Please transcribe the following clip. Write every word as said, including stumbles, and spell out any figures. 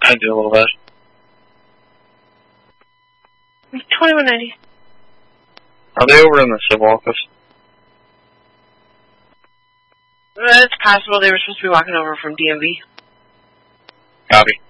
I do a little bit. twenty-one ninety. Are they over in the civil office? Uh, it's possible they were supposed to be walking over from D M V. Copy.